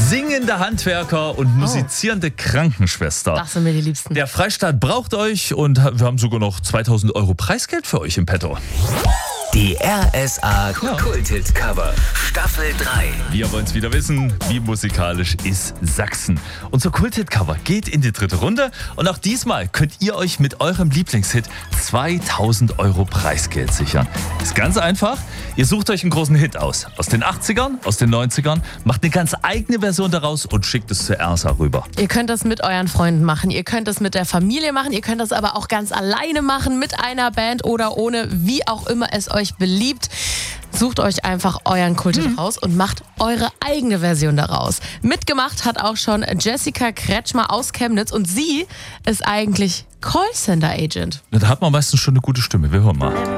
Singende Handwerker und musizierende Krankenschwester. Das sind mir die Liebsten. Der Freistaat braucht euch und wir haben sogar noch 2000 Euro Preisgeld für euch im Petto. Die RSA Kulthit-Cover Staffel 3. Wir wollen es wieder wissen, wie musikalisch ist Sachsen. Unser Kulthit-Cover geht in die dritte Runde und auch diesmal könnt ihr euch mit eurem Lieblingshit 2000 Euro Preisgeld sichern. Ist ganz einfach, ihr sucht euch einen großen Hit aus den 80ern, aus den 90ern, macht eine ganz eigene Version daraus und schickt es zur RSA rüber. Ihr könnt das mit euren Freunden machen, ihr könnt das mit der Familie machen, ihr könnt das aber auch ganz alleine machen, mit einer Band oder ohne, wie auch immer es euch beliebt. Sucht euch einfach euren Kulthit raus und macht eure eigene Version daraus. Mitgemacht hat auch schon Jessica Kretschmer aus Chemnitz und sie ist eigentlich Callcenter-Agent. Da hat man meistens schon eine gute Stimme. Wir hören mal.